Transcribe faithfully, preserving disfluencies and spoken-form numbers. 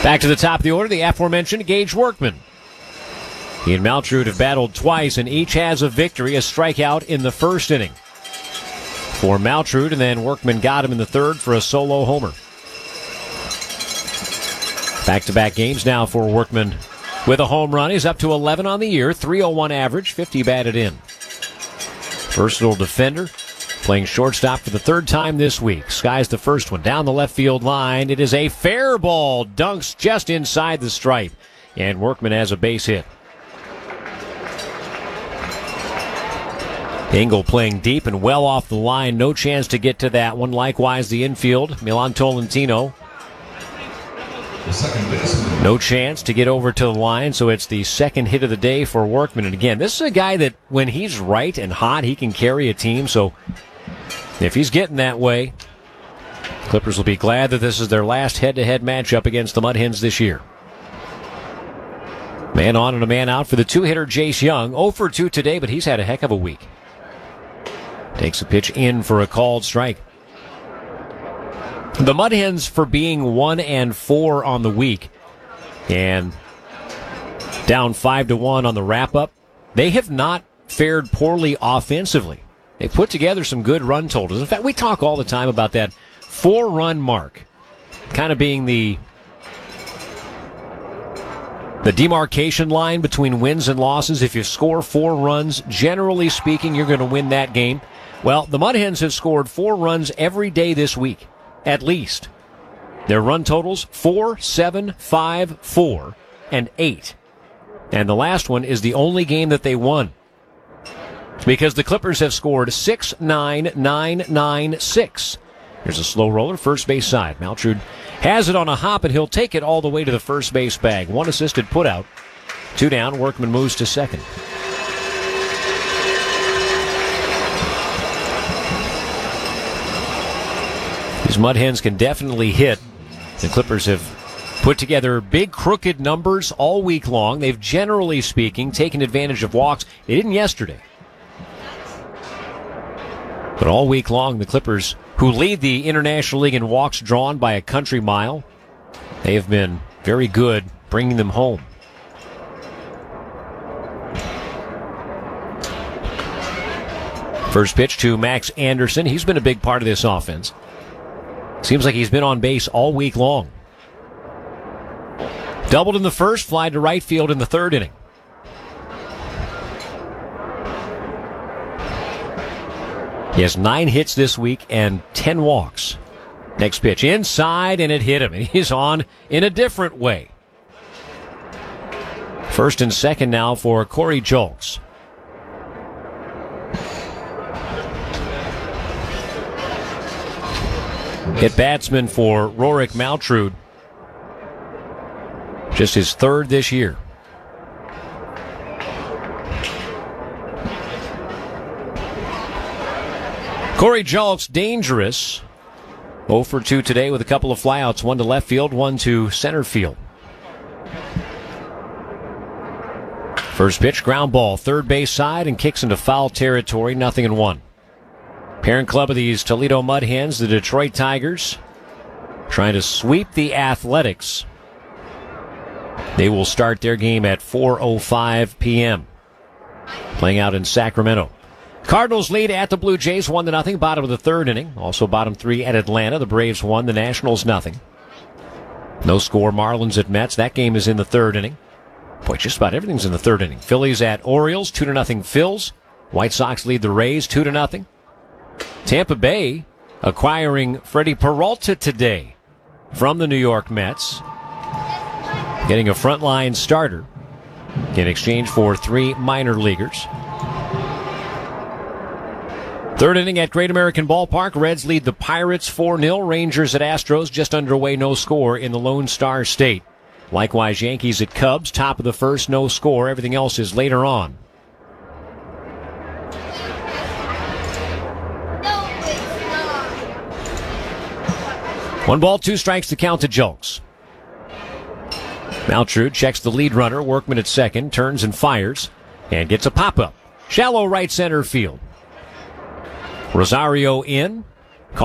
Back to the top of the order, the aforementioned Gage Workman. He and Maltrud have battled twice, and each has a victory, a strikeout in the first inning for Maltrud, and then Workman got him in the third for a solo homer. Back-to-back games now for Workman with a home run. He's up to eleven on the year, three oh one average, fifty batted in. Versatile defender, playing shortstop for the third time this week. Skies the first one down the left field line. It is a fair ball, dunks just inside the stripe, and Workman has a base hit. Engel playing deep and well off the line. No chance to get to that one. Likewise, the infield, Milan Tolentino. No chance to get over to the line, so it's the second hit of the day for Workman. And again, this is a guy that when he's right and hot, he can carry a team. So if he's getting that way, Clippers will be glad that this is their last head-to-head matchup against the Mud Hens this year. Man on and a man out for the two-hitter Jace Young. oh for two today, but he's had a heck of a week. Takes a pitch in for a called strike. The Mud Hens, for being one and four on the week and down five to one on the wrap-up, they have not fared poorly offensively. They put together some good run totals. In fact, we talk all the time about that four-run mark, kind of being the the demarcation line between wins and losses. If you score four runs, generally speaking, you're going to win that game. Well, the Mud Hens have scored four runs every day this week, at least. Their run totals, four, seven, five, four, and eight. And the last one is the only game that they won, because the Clippers have scored six, nine, nine, nine, six. Here's a slow roller, first base side. Maltrud has it on a hop, and he'll take it all the way to the first base bag. One assisted putout. Two down, Workman moves to second. These Mud Hens can definitely hit. The Clippers have put together big crooked numbers all week long. They've, generally speaking, taken advantage of walks. They didn't yesterday. But all week long, the Clippers, who lead the International League in walks drawn by a country mile, they have been very good bringing them home. First pitch to Max Anderson. He's been a big part of this offense. Seems like he's been on base all week long. Doubled in the first, fly to right field in the third inning. He has nine hits this week and ten walks. Next pitch inside, and it hit him. He's on in a different way. First and second now for Corey Julks. Hit batsman for Rorik Maltrud. Just his third this year. Corey Julks, dangerous. oh for two today with a couple of flyouts. One to left field, one to center field. First pitch, ground ball, third base side, and kicks into foul territory, nothing in one. Parent club of these Toledo Mud Hens, the Detroit Tigers, trying to sweep the Athletics. They will start their game at four oh five p.m. playing out in Sacramento. Cardinals lead at the Blue Jays, one to nothing, bottom of the third inning. Also bottom three at Atlanta. The Braves won, the Nationals nothing. No score, Marlins at Mets. That game is in the third inning. Boy, just about everything's in the third inning. Phillies at Orioles, two to nothing Phils. White Sox lead the Rays, two to nothing. Tampa Bay acquiring Freddie Peralta today from the New York Mets, getting a frontline starter in exchange for three minor leaguers. Third inning at Great American Ballpark. Reds lead the Pirates four nil. Rangers at Astros, just underway, no score in the Lone Star State. Likewise, Yankees at Cubs, top of the first, no score. Everything else is later on. One ball, two strikes to count to Julks. Maltrud checks the lead runner. Workman at second, turns and fires, and gets a pop-up. Shallow right center field. Rosario in.